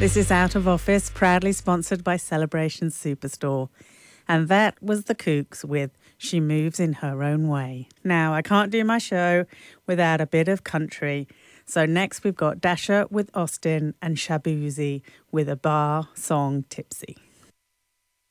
This is Out of Office, proudly sponsored by Celebration Superstore. And that was the Kooks with She Moves in Her Own Way. Now, I can't do my show without a bit of country. So next we've got Dasher with Austin and Shabuzi with a bar song Tipsy.